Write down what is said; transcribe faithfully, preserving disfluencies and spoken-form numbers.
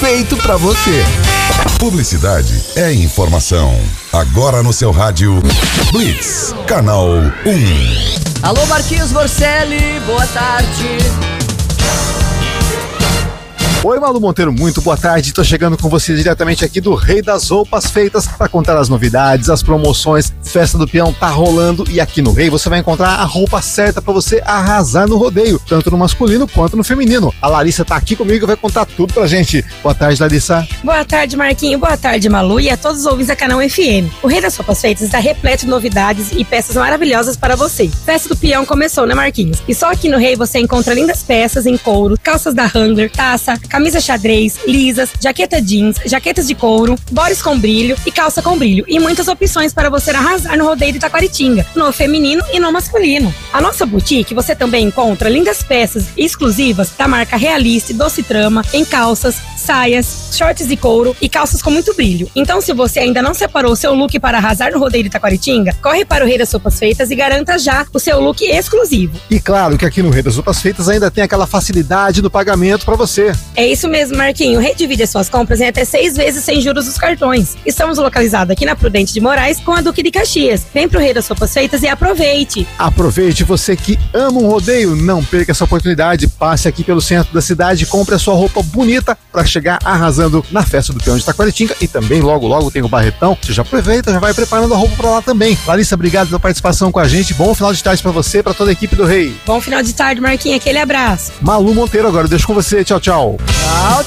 feito pra você. Publicidade é informação. Agora no seu rádio Blitz, canal um. Alô, Marquinhos Borselli, boa tarde. Oi, Malu Monteiro, muito boa tarde. Tô chegando com você diretamente aqui do Rei das Roupas Feitas para contar as novidades, as promoções. Festa do Peão tá rolando e aqui no Rei você vai encontrar a roupa certa para você arrasar no rodeio, tanto no masculino quanto no feminino. A Larissa tá aqui comigo e vai contar tudo pra gente. Boa tarde, Larissa. Boa tarde, Marquinho. Boa tarde, Malu, e a todos os ouvintes da Canal F M. O Rei das Roupas Feitas está repleto de novidades e peças maravilhosas para você. Festa do Peão começou, né, Marquinhos? E só aqui no Rei você encontra lindas peças em couro, calças da Wrangler, taça, camisa xadrez, lisas, jaqueta jeans, jaquetas de couro, bores com brilho e calça com brilho. E muitas opções para você arrasar no rodeio de Taquaritinga, no feminino e no masculino. A nossa boutique você também encontra lindas peças exclusivas da marca Realiste, Doce Trama, em calças, saias, shorts de couro e calças com muito brilho. Então, se você ainda não separou o seu look para arrasar no rodeio de Taquaritinga, corre para o Rei das Roupas Feitas e garanta já o seu look exclusivo. E claro que aqui no Rei das Roupas Feitas ainda tem aquela facilidade do pagamento para você. É isso mesmo, Marquinho. O Rei divide as suas compras em até seis vezes sem juros dos cartões. Estamos localizados aqui na Prudente de Moraes com a Duque de Caxias. Vem pro Rei das Roupas Feitas e aproveite. Aproveite, você que ama um rodeio, não perca essa oportunidade. Passe aqui pelo centro da cidade, compre a sua roupa bonita para chegar arrasando na Festa do Peão de Taquaritinga e também logo logo tem o Barretão. Você já aproveita, já vai preparando a roupa para lá também. Larissa, obrigado pela participação com a gente. Bom final de tarde para você, para toda a equipe do Rei. Bom final de tarde, Marquinho. Aquele abraço. Malu Monteiro, agora eu deixo com você. Tchau, tchau. Tchau,